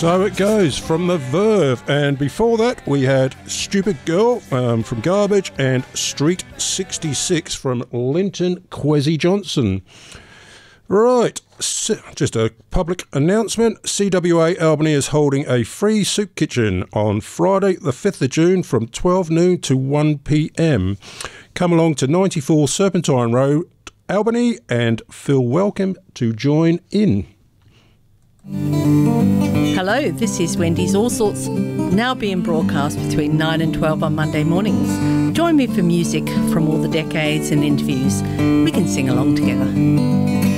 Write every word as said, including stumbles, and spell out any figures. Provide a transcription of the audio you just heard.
So it goes from The Verve, and before that we had Stupid Girl um, from Garbage and Street sixty-six from Linton Kwesi Johnson. Right, so just a public announcement. C W A Albany is holding a free soup kitchen on Friday the fifth of June from twelve noon to one p m. Come along to ninety-four Serpentine Road, Albany, and feel welcome to join in. Hello, this is Wendy's All Sorts, now being broadcast between nine and twelve on Monday mornings. Join me for music from all the decades and interviews. We can sing along together.